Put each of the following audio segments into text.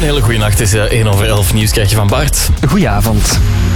Een hele goede nacht. Het is 1:11 nieuws krijg je van Bart. Goedenavond.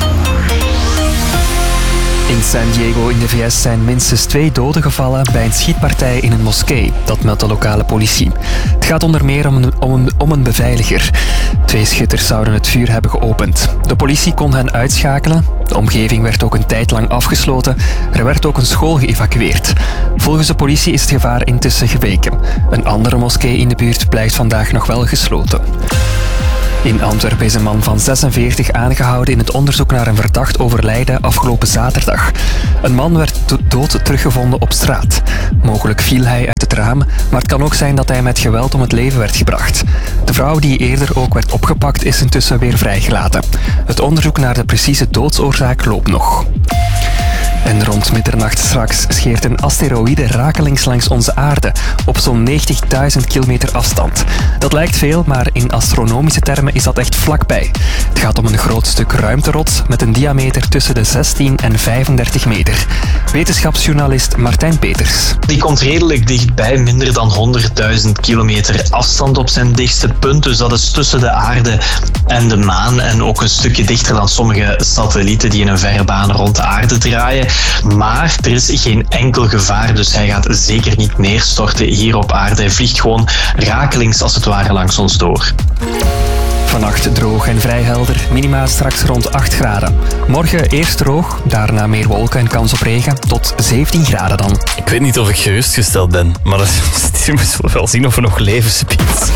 In San Diego in de VS zijn minstens 2 doden gevallen bij een schietpartij in een moskee. Dat meldt de lokale politie. Het gaat onder meer om een beveiliger. 2 schieters zouden het vuur hebben geopend. De politie kon hen uitschakelen. De omgeving werd ook een tijd lang afgesloten. Er werd ook een school geëvacueerd. Volgens de politie is het gevaar intussen geweken. Een andere moskee in de buurt blijft vandaag nog wel gesloten. In Antwerpen is een man van 46 aangehouden in het onderzoek naar een verdacht overlijden afgelopen zaterdag. Een man werd dood teruggevonden op straat. Mogelijk viel hij uit het raam, maar het kan ook zijn dat hij met geweld om het leven werd gebracht. De vrouw die eerder ook werd opgepakt is intussen weer vrijgelaten. Het onderzoek naar de precieze doodsoorzaak loopt nog. En rond middernacht straks scheert een asteroïde rakelings langs onze aarde op zo'n 90.000 kilometer afstand. Dat lijkt veel, maar in astronomische termen is dat echt vlakbij. Het gaat om een groot stuk ruimterots met een diameter tussen de 16 en 35 meter. Wetenschapsjournalist Martijn Peters. Die komt redelijk dichtbij, minder dan 100.000 kilometer afstand op zijn dichtste punt. Dus dat is tussen de aarde en de maan en ook een stukje dichter dan sommige satellieten die in een verre baan rond de aarde draaien. Maar er is geen enkel gevaar, dus hij gaat zeker niet neerstorten hier op aarde. Hij vliegt gewoon rakelings als het ware langs ons door. Vannacht droog en vrij helder, minima straks rond 8 graden. Morgen eerst droog, daarna meer wolken en kans op regen, tot 17 graden dan. Ik weet niet of ik gerustgesteld ben, maar we moeten wel zien of we nog leven, Spiet.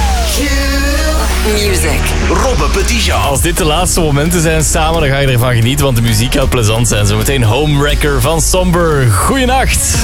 Music. Robbe Petitjean. Als dit de laatste momenten zijn samen, dan ga je ervan genieten, want de muziek gaat plezant zijn. Zometeen Homewrecker van Somber. Goeienacht.